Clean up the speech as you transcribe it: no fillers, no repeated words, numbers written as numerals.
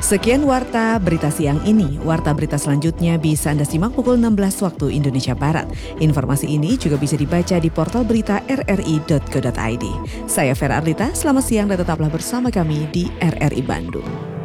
Sekian Warta Berita Siang ini. Warta Berita selanjutnya bisa Anda simak pukul 16 waktu Indonesia Barat. Informasi ini juga bisa dibaca di portal berita rri.co.id. Saya Vera Arlita, selamat siang dan tetaplah bersama kami di RRI Bandung.